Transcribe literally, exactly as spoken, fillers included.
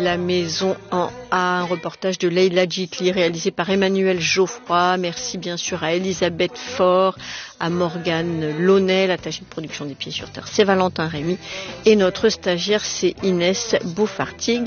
la maison en A, un reportage de Leïla Djitli réalisé par Emmanuel Geoffroy. Merci bien sûr à Elisabeth Faure, à Morgane Launay, l'attachée de production des Pieds sur Terre, c'est Valentin Rémy et notre stagiaire c'est Inès Bouffartigue.